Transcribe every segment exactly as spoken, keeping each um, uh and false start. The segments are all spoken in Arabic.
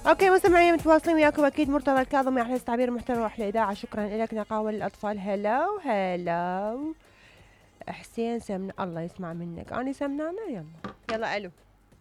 اوكي مستمعين متواصلين وياكم اكيد. مرتضى الكاظمي احلى تعبير محتوى واحلى اذاعه. شكرا لك. نقاول الاطفال. هلو هلو حسين سمن. الله يسمع منك. اني سمنانه. يلا يلا. الو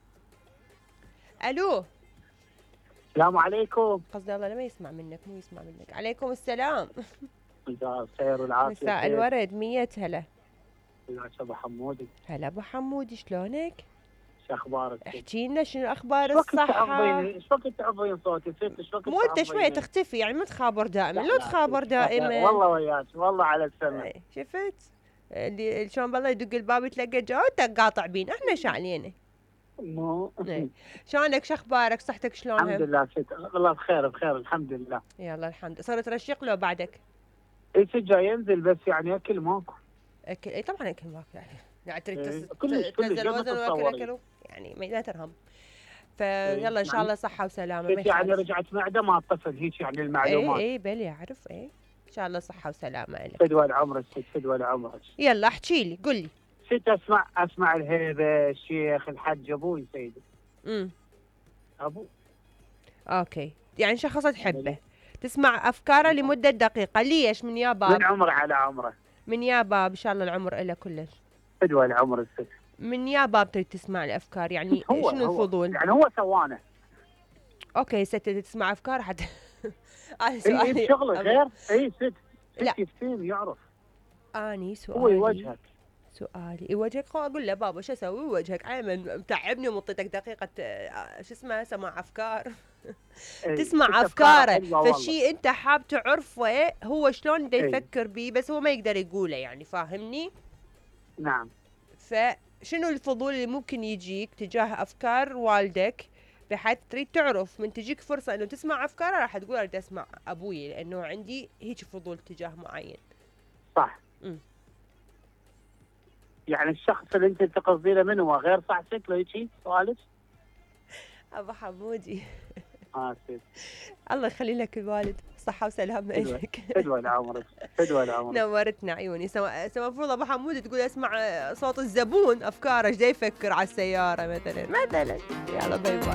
الو. السلام عليكم. قصدي الله لما يسمع منك مو يسمع منك. عليكم السلام. مساء الخير والعافيه. مساء الورد. مية هلا. يا ابو حمودي. هلا ابو حمودي شلونك؟ شو اخبارك؟ احكي لنا شنو اخبار الصحه؟ ايش وقت تعبين صوتي؟ ايش وقت مو انت شوي تختفي يعني ما تخابر دائما. لو تخابر دائما والله وياك والله على السمع. شفت اللي شلون بالله يدق الباب يتلقى جوتك قاطع بينا. احنا شعلينا مو شلونك؟ شو اخبارك؟ صحتك شلونها؟ الحمد لله ست والله بخير بخير الحمد لله. يلا الحمد. صرت رشيق لو بعدك؟ اي جاي ينزل بس يعني اكل ماكو. اكل اي طبعا اكل ماكو يعني يعني تريد إيه. تنزل وزن واكل اكل يعني ما ترهم. فيلا ان شاء الله صحه وسلامه. بس يعني رجعت معده ما اتصل هيك يعني المعلومات. اي اي بلي اعرف. اي ان شاء الله صحه وسلامه لك. فدوى عمرك ست فدوى عمرك. يلا احكي لي قل لي. ست اسمع اسمع الهيبه الشيخ الحج ابوي سيدي. امم ابو اوكي يعني شخص تحبه تسمع افكاره لمده دقيقه. ليش؟ من يا باب؟ من عمره على عمره. من يا باب ان شاء الله العمر له كلش. فدوى العمر الست. من يا باب تريد تسمع الافكار يعني هو شنو الفضول؟ يعني هو سوانا. اوكي ست تسمع افكار حتى انا سؤالي اي شغله غير. اي ست لا يفتين يعرف. اني سؤالي هو يوجهك. سؤالي يوجهك. اقول له بابا شو اسوي؟ يوجهك عيمن متعبني ومعطيتك دقيقه شو اسمه سماع افكار. تسمع افكاره فالشيء انت حاب تعرفه هو شلون بده يفكر بيه بس هو ما يقدر يقوله يعني. فاهمني؟ نعم. فشنو الفضول اللي ممكن يجيك تجاه افكار والدك بحيث تريد تعرف من تجيك فرصه انه تسمع افكاره راح تقول اريد اسمع ابوي لانه عندي هيك فضول تجاه معين. صح. امم يعني الشخص اللي انت تقصدي له من هو غير صح ست لو هيك سؤالك؟ ابو حمودي. اه ست. الله يخلي لك الوالد. صحة وسلامة لك. فدوى لعمرك فدوى لعمرك. نورتنا عيوني. سما سما المفروض ابو حمود تقول اسمع صوت الزبون افكاره ايش دا يفكر على السيارة مثلا مثلا. يلا باي باي.